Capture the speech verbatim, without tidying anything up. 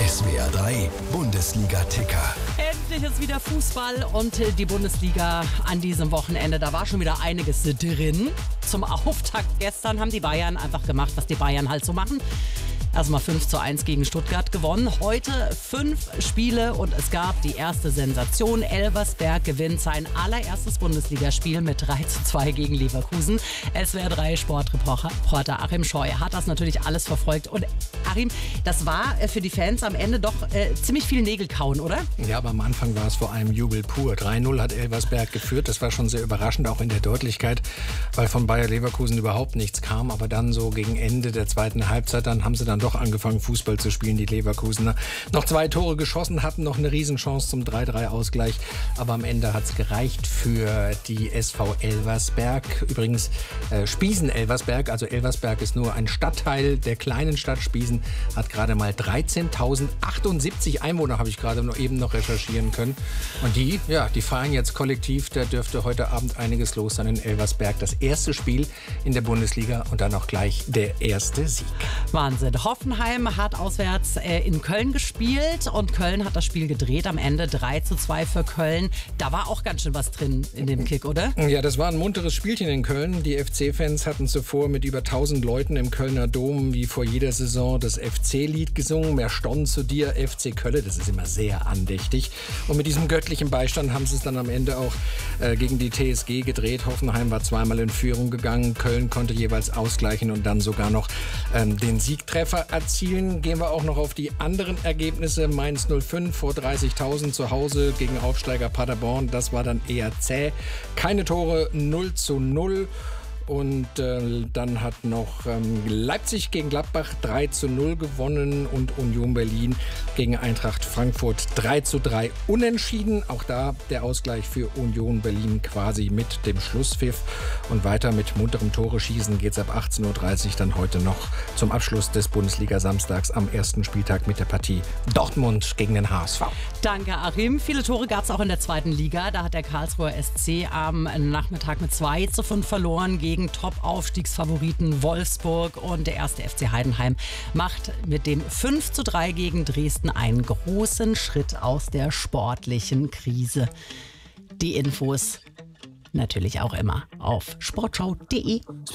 S W R drei Bundesliga-Ticker. Endlich ist wieder Fußball und die Bundesliga an diesem Wochenende. Da war schon wieder einiges drin. Zum Auftakt gestern haben die Bayern einfach gemacht, was die Bayern halt so machen. Erstmal fünf zu eins gegen Stuttgart gewonnen. Heute fünf Spiele und es gab die erste Sensation. Elversberg gewinnt sein allererstes Bundesligaspiel mit drei zu zwei gegen Leverkusen. S W R drei Sportreporter Achim Scheu hat das natürlich alles verfolgt. Und Achim, das war für die Fans am Ende doch äh, ziemlich viel Nägel kauen, oder? Ja, aber am Anfang war es vor allem Jubel pur. drei null hat Elversberg geführt. Das war schon sehr überraschend, auch in der Deutlichkeit, weil von Bayer Leverkusen überhaupt nichts kam. Aber dann so gegen Ende der zweiten Halbzeit, dann haben sie dann doch angefangen, Fußball zu spielen, die Leverkusener. Noch zwei Tore geschossen, hatten noch eine Riesenchance zum drei drei Ausgleich. Aber am Ende hat es gereicht für die S V Elversberg. Übrigens äh, Spiesen-Elversberg, also Elversberg ist nur ein Stadtteil der kleinen Stadt Spiesen, hat gerade mal dreizehntausendachundsiebzig Einwohner, habe ich gerade noch eben noch recherchieren können. Und die, ja, die feiern jetzt kollektiv. Da dürfte heute Abend einiges los sein in Elversberg. Das erste Spiel in der Bundesliga und dann auch gleich der erste Sieg. Wahnsinn. Hoffenheim hat auswärts äh, in Köln gespielt und Köln hat das Spiel gedreht. Am Ende drei zu zwei für Köln. Da war auch ganz schön was drin in dem Kick, oder? Ja, das war ein munteres Spielchen in Köln. Die F C-Fans hatten zuvor mit über tausend Leuten im Kölner Dom wie vor jeder Saison das F C-Lied gesungen. Mehr Stonn zu dir, F C Kölle. Das ist immer sehr andächtig. Und mit diesem göttlichen Beistand haben sie es dann am Ende auch äh, gegen die T S G gedreht. Hoffenheim war zweimal in Führung gegangen. Köln konnte jeweils ausgleichen und dann sogar noch ähm, den Siegtreffer erzielen. Gehen wir auch noch auf die anderen Ergebnisse. Mainz null fünf vor dreißigtausend zu Hause gegen Aufsteiger Paderborn. Das war dann eher zäh. Keine Tore, null zu null. Und äh, dann hat noch ähm, Leipzig gegen Gladbach drei zu null gewonnen und Union Berlin gegen Eintracht Frankfurt drei zu drei unentschieden. Auch da der Ausgleich für Union Berlin quasi mit dem Schlusspfiff. Und weiter mit munterem Tore-Schießen geht es ab achtzehn Uhr dreißig dann heute noch zum Abschluss des Bundesliga-Samstags am ersten Spieltag mit der Partie Dortmund gegen den H S V. Danke, Achim. Viele Tore gab es auch in der zweiten Liga. Da hat der Karlsruher S C am Nachmittag mit zwei zu fünf verloren gegen Top-Aufstiegsfavoriten Wolfsburg, und der erste F C Heidenheim macht mit dem fünf zu drei gegen Dresden einen großen Schritt aus der sportlichen Krise. Die Infos natürlich auch immer auf sportschau punkt de.